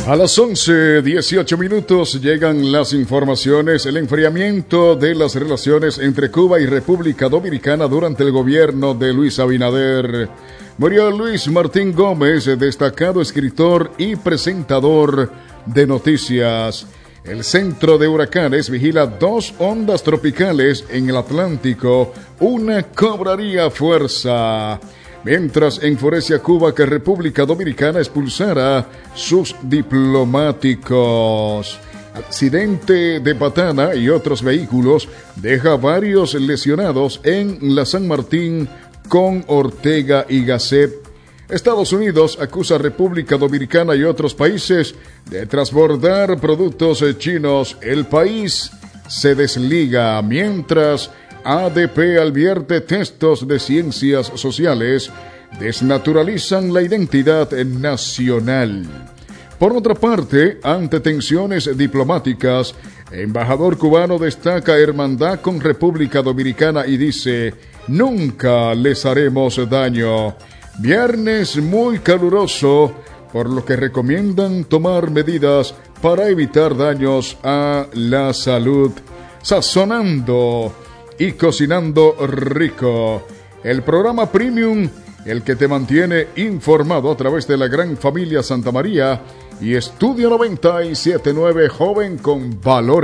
A las 11:18 minutos llegan las informaciones. El enfriamiento de las relaciones entre Cuba y República Dominicana durante el gobierno de Luis Abinader. Murió Luis Martín Gómez, destacado escritor y presentador de noticias. El centro de huracanes vigila 2 ondas tropicales en el Atlántico. Una cobraría fuerza. Mientras enfurece a Cuba que República Dominicana expulsara sus diplomáticos. Accidente de Patana y otros vehículos deja varios lesionados en la San Martín con Ortega y Gasset. Estados Unidos acusa a República Dominicana y otros países de transbordar productos chinos. El país se desliga mientras ADP advierte textos de ciencias sociales desnaturalizan la identidad nacional. Por otra parte, ante tensiones diplomáticas, embajador cubano destaca hermandad con República Dominicana y dice: nunca les haremos daño. Viernes muy caluroso, por lo que recomiendan tomar medidas para evitar daños a la salud. Sazonando y cocinando rico. El programa Premium, el que te mantiene informado a través de la gran familia Santa María y Estudio 97.9, joven con valores.